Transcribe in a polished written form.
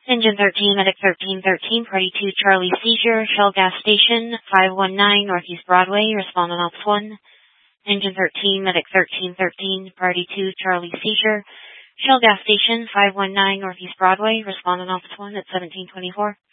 Engine 13, Medic 1313, Party 2, Charlie Seizure, Shell Gas Station, 519 Northeast Broadway, respond on Ops 1. Engine 13, Medic 1313, Party 2, Charlie Seizure, Shell Gas Station, 519 Northeast Broadway, respond on Ops 1 at 1724.